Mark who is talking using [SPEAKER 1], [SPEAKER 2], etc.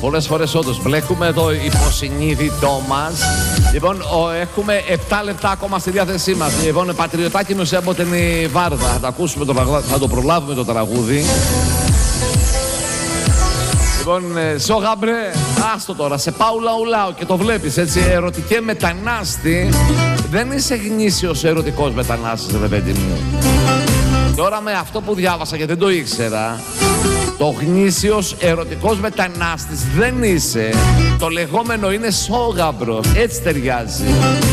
[SPEAKER 1] Πολλές φορές όντως μπλέκουμε το υποσυνείδητό μας. Λοιπόν, έχουμε 7 λεπτά ακόμα στη διάθεσή μας. Λοιπόν, πατριωτάκι νοσέ από την Βάρδα. Θα το ακούσουμε, θα το προλάβουμε το τραγούδι. Λοιπόν, Ζω γαμπρέ, άστο τώρα, σε Πάουλα Ουλάου και το βλέπεις έτσι, ερωτικέ μετανάστη. Δεν είσαι γνήσιος ερωτικός μετανάστης, ρε παιδί μου. Τώρα με αυτό που διάβασα και δεν το ήξερα, το γνήσιος ερωτικός μετανάστης δεν είσαι. Το λεγόμενο είναι σόγαμπρος, έτσι ταιριάζει.